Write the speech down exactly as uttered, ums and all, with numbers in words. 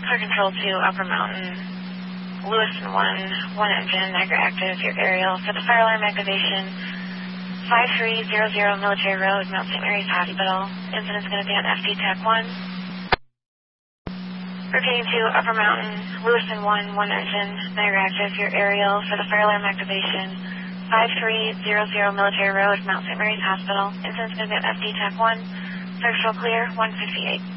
Car control to Upper Mountain, Lewiston one, one engine, Niagara active, your aerial for the fire alarm activation, five three zero zero Military Road, Mount Saint Mary's Hospital. Incident's going to be on F D TAC one. Repeating to Upper Mountain, Lewiston one, one engine, Niagara active, your aerial for the fire alarm activation, five three zero zero Military Road, Mount Saint Mary's Hospital. Incident's going to be on F D TAC one. Search clear, one fifty-eight.